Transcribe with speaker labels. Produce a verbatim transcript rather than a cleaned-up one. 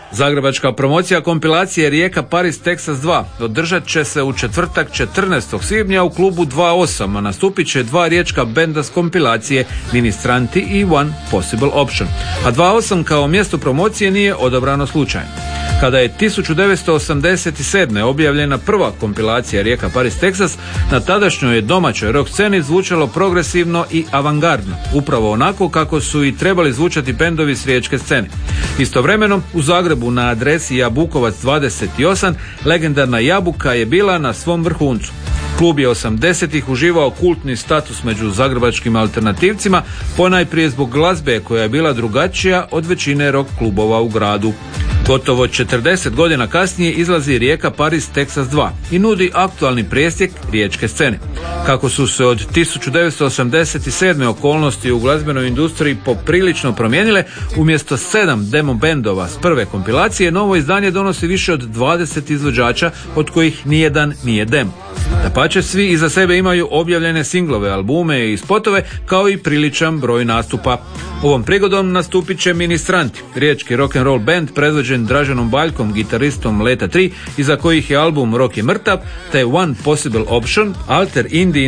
Speaker 1: Zagrebačka promocija kompilacije Rijeka Paris Texas dva održat će se u četvrtak četrnaestog svibnja u klubu dva osam, a nastupit će dva riječka benda s kompilacije Ministranti i One Possible Option. A dva osam kao mjesto promocije nije odabrano slučajno. Kada je tisuću devetsto osamdeset sedme objavljena prva kompilacija Rijeka Paris Texas, na tadašnjoj domaćoj rock sceni zvučalo progresivno i avangardno, upravo onako kako su i trebali zvučati bendovi s riječke scene. Istovremeno, u Zagrebu na adresi Jabukovac dvadeset osam legendarna Jabuka je bila na svom vrhuncu. Klub je osamdesetih uživao kultni status među zagrebačkim alternativcima, ponajprije zbog glazbe koja je bila drugačija od većine rock klubova u gradu. Gotovo četrdeset godina kasnije izlazi Rijeka Paris Texas dva i nudi aktualni presjek riječke scene. Kako su se od tisuću devetsto osamdeset sedme okolnosti u glazbenoj industriji poprilično promijenile, umjesto sedam demo bendova s prve kompilacije, novo izdanje donosi više od dvadeset izvođača, od kojih nijedan nije demo. Dapače, svi iza sebe imaju objavljene singlove, albume i spotove, kao i priličan broj nastupa. Ovom prigodom nastupit će Ministranti, riječki rock'n'roll band predvođen Draženom Baljkom, gitaristom Leta tri, iza kojih je album Rock je mrtav, te One Possible Option, alter indie